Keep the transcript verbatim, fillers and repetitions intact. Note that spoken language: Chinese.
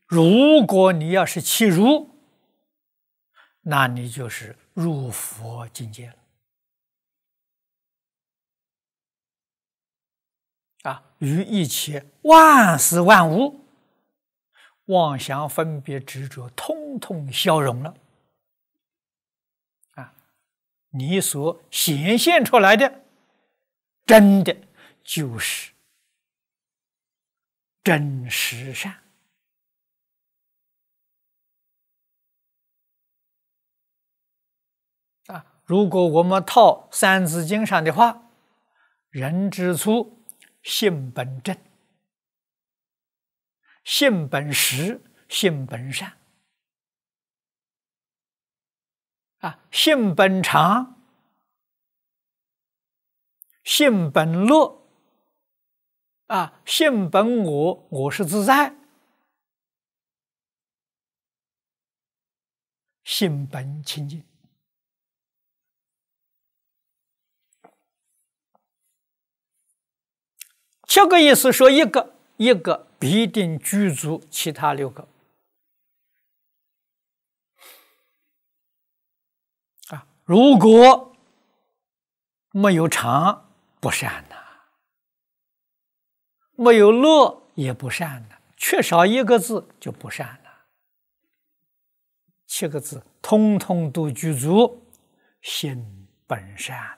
如果你要是契入，那你就是入佛境界了。啊，与一切万事万物妄想分别执着，通通消融了。啊，你所显现出来的，真的就是真实善。啊，如果我们套《三字经》上的话，人之初，性本正，性本实，性本善。啊，性本常，性本乐。啊，性本我，我是自在。性本清净。七个意思说一个，一个必定具足其他六个。啊，如果没有常，不善呐；没有乐，也不善呐。缺少一个字就不善了。七个字通通都具足，心本善。